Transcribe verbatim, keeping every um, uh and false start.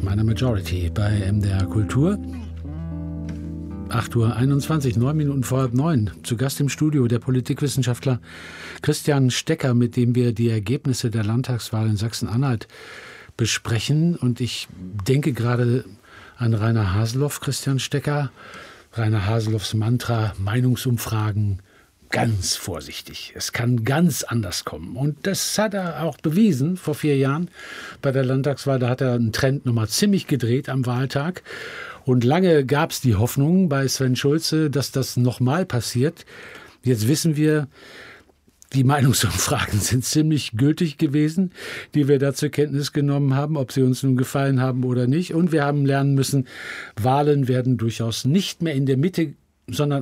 meiner Majority bei M D R Kultur. acht Uhr einundzwanzig, neun Minuten vor halb neun. Zu Gast im Studio der Politikwissenschaftler Christian Stecker, mit dem wir die Ergebnisse der Landtagswahl in Sachsen-Anhalt besprechen. Und ich denke gerade an Rainer Haseloff, Christian Stecker. Rainer Haseloffs Mantra: Meinungsumfragen ganz vorsichtig. Es kann ganz anders kommen. Und das hat er auch bewiesen vor vier Jahren bei der Landtagswahl. Da hat er einen Trend nochmal ziemlich gedreht am Wahltag. Und lange gab es die Hoffnung bei Sven Schulze, dass das nochmal passiert. Jetzt wissen wir, die Meinungsumfragen sind ziemlich gültig gewesen, die wir da zur Kenntnis genommen haben, ob sie uns nun gefallen haben oder nicht. Und wir haben lernen müssen, Wahlen werden durchaus nicht mehr in der Mitte, sondern